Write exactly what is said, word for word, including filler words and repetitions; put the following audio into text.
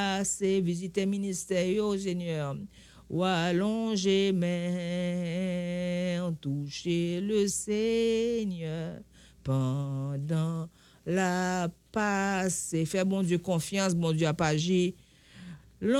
C'est visiter ministère, oh, Seigneur. Ou allonger main, toucher le Seigneur pendant la passe. Faire bon Dieu confiance, bon Dieu a pas agi.